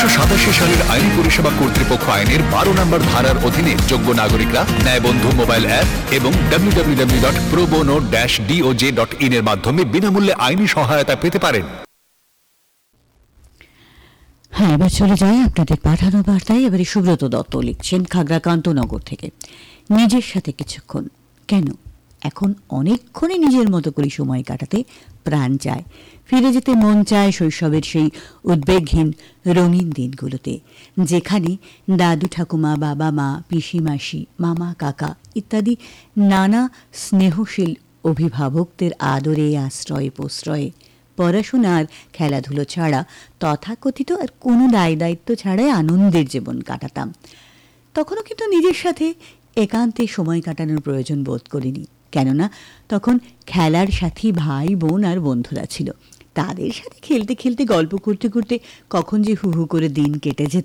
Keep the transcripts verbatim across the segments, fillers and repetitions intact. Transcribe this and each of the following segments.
উনিশশো সাতাশি সালের আইনি পরিষেবা কর্তৃপক্ষ আইনের বারো নম্বর ধারার অধীনে যোগ্য নাগরিকরা ন্যায়বন্ধু মোবাইল অ্যাপ এবং W W W dot প্রোবোনো dash ডিওজে dot in এর মাধ্যমে বিনামূল্যে আইনি সহায়তা পেতে পারেন। হ্যাঁ, এবার চলে যায় আপনাদের পাঠানো বার্তায়। এবারে সুব্রত দত্ত লিখছেন খাগড়াকান্তনগর থেকে। নিজের সাথে কিছুক্ষণ কেন, এখন অনেকক্ষণই নিজের মতো করে সময় কাটাতে প্রাণ চায়, ফিরে যেতে মন চায় শৈশবের সেই উদ্বেগহীন রঙিন দিনগুলোতে, যেখানে দাদু ঠাকুমা, বাবা মা, পিসি মাসি, মামা কাকা ইত্যাদি নানা স্নেহশীল অভিভাবকদের আদরে আশ্রয়ে প্রশ্রয়ে পড়াশোনার খেলাধুলো ছাড়া তথাকথিত আর কোনো দায় দায়িত্ব ছাড়াই আনন্দের জীবন কাটাতাম। তখনও কিন্তু নিজের সাথে একান্তে সময় কাটানোর প্রয়োজন বোধ করিনি, কেননা তখন খেলার সাথী ভাই বোন আর বন্ধুরা ছিল। তাদের সাথে খেলতে খেলতে গল্প করতে করতে কখন যে হু হু করে দিন কেটে যেত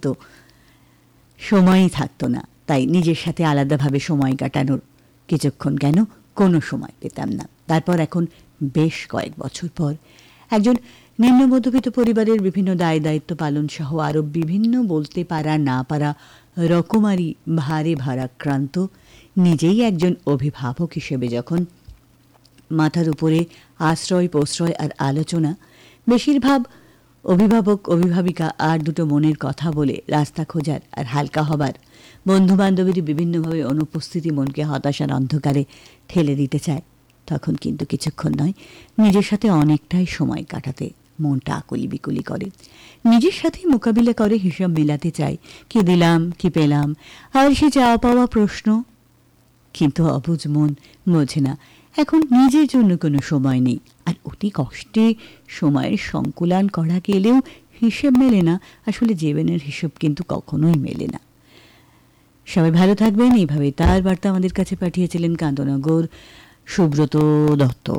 সময়ই থাকতো না। তাই নিজের সাথে আলাদাভাবে সময় কাটানোর কিছুক্ষণ কেন কোনো সময় পেতাম না। তারপর এখন বেশ কয়েক বছর পর একজন নিম্ন মধ্যবিত্ত পরিবারের বিভিন্ন দায় দায়িত্ব পালন সহ আরও বিভিন্ন বলতে পারা না পারা রকমারি ভারে ভারাক্রান্ত নিজেই একজন অভিভাবক হিসেবে যখন মাথার উপরে আশ্রয় প্রশ্রয় আর আলোচনা, বেশিরভাগ অভিভাবক অভিভাবিকা আর দুটো মনের কথা বলে রাস্তা খোঁজার আর হালকা হবার, বন্ধুবান্ধবীর বিভিন্নভাবে অনুপস্থিতি মনকে হতাশার অন্ধকারে ঠেলে দিতে চায়, তখন কিন্তু কিছুক্ষণ নয় নিজের সাথে অনেকটাই সময় কাটাতে মনটা আকুলি বিকুলি করে। নিজের সাথে মোকাবিলা করে হিসাব মেলাতে চাই, কি দিলাম কি পেলাম, আর সে চাওয়া পাওয়া প্রশ্ন। কিন্তু অবুঝ মন বোঝে না এখন নিজের জন্য কোনো সময় নেই, আর অতি কষ্টে সময়ের সংকুলান করা গেলেও হিসেব মেলে না। আসলে জীবনের হিসেব কিন্তু কখনোই মেলে না। সবাই ভালো থাকবেন। এইভাবে তার বার্তা আমাদের কাছে পাঠিয়েছিলেন কান্তনগর সুব্রত দত্ত।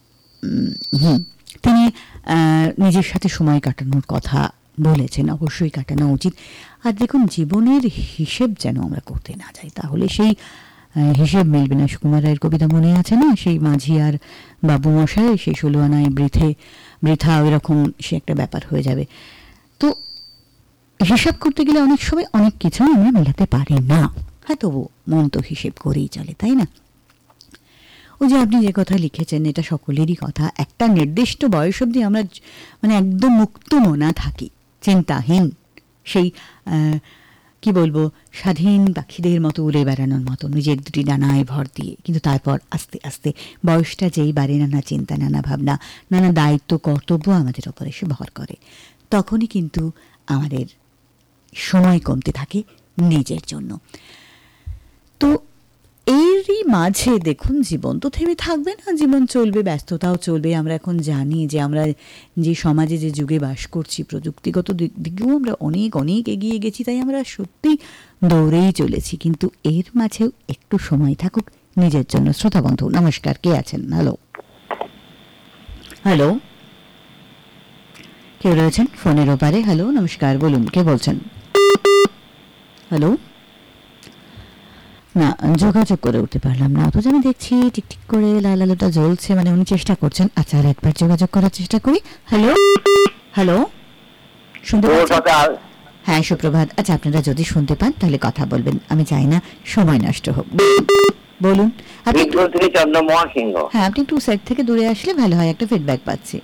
হুম তিনি নিজের সাথে সময় কাটানোর কথা বলেছেন, অবশ্যই কাটানো উচিত। আর দেখুন, জীবনের হিসেব যেন আমরা করতে না যাই, তাহলে সেই হিসেব মিলবে না। সুকুমার রায়ের কবিতা মনে আছে না, সেই মাঝি আর বাবু মশাই, সেই ষোলো আনায় বৃথে বৃথা, ওই রকম সে একটা ব্যাপার হয়ে যাবে। তো হিসাব করতে গেলে অনেক সময় অনেক কিছু আমরা মেলাতে পারি না। হ্যাঁ, তবু মন তো হিসেব করেই চলে, তাই না? ওই যে আপনি যে কথা লিখেছেন, এটা সকলেরই কথা। একটা নির্দিষ্ট বয়স অবধি আমরা মানে একদম মুক্ত মনা থাকি, চিন্তাহীন, সেই কি বলবো, স্বাধীন পাখিদের মতো উড়ে বেড়ানোর মতো নিজের দুটি ডানায় ভর দিয়ে। কিন্তু তারপর আস্তে আস্তে বয়সটা যেই বাড়ে, নানা চিন্তা, নানা ভাবনা, নানা দায়িত্ব কর্তব্য আমাদের ওপর এসে ভর করে, তখনই কিন্তু আমাদের সময় কমতে থাকে নিজের জন্য। তো এরই মাঝে দেখুন, জীবন তো থেমে থাকবে না, জীবন চলবে, ব্যস্ততাও চলবে। আমরা এখন জানি যে আমরা যে সমাজে যে যুগে বাস করছি, প্রযুক্তিগত দিক দিকেও আমরা অনেক অনেক এগিয়ে গেছি, তাই আমরা সত্যি দৌড়েই চলেছি। কিন্তু এর মাঝেও একটু সময় থাকুক নিজের জন্য। শ্রোতা বন্ধু নমস্কার, কে আছেন? হ্যালো হ্যালো কে রয়েছেন ফোনের ওপারে? হ্যালো নমস্কার, বলুন কে বলছেন? হ্যালো, না যোগাযোগ করে উঠতে পারলাম না, অথচ আমি দেখছি টিকটিক করে লাল আলোটা জ্বলছে, মানে উনি চেষ্টা করছেন। আচ্ছা, আর একবার যোগাযোগ করার চেষ্টা করি। হ্যালো হ্যালো শুনতে পাচ্ছেন? হ্যাঁ, সুপ্রভাত। আচ্ছা, আপনারা যদি শুনতে পান তাহলে কথা বলবেন, আমি চাই না সময় নষ্ট হোক। বলুন। আপনি চন্দ্রমোহন সিংহ। হ্যাঁ, আপনি একটু সাইড থেকে দূরে আসলে ভালো হয়, একটা ফিডব্যাক পাচ্ছি।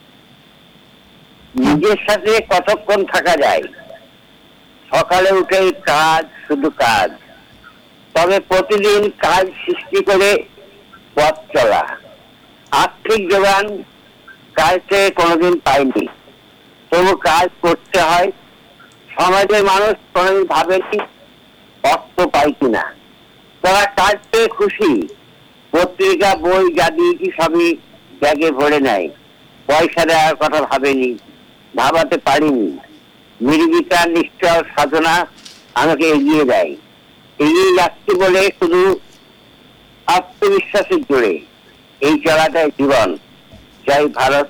নিজের সাথে কতক্ষণ থাকা যায়? সকালে উঠে কাজ, শুধু কাজ, তবে প্রতিদিন কাজ সৃষ্টি করে পথ চলা। আর্থিক যোগান কাজ থেকে কোনোদিন পাইনি, তবু কাজ করতে হয়। সমাজের মানুষ কোনোদিন ভাবেনি অর্থ পাই কিনা, তারা কাজ পেয়ে খুশি। পত্রিকা বই যা দিয়েছি সবই ব্যাগে ভরে নেয়, পয়সা দেওয়ার কথা ভাবেনি, ভাবাতে পারিনি। নির্বিচার নিশ্চয় সাধনা আমাকে এগিয়ে দেয়। এগিয়ে যাচ্ছি বলে শুধু আত্মবিশ্বাসের জোরে, এই চলাটাই জীবন। জয় ভারত,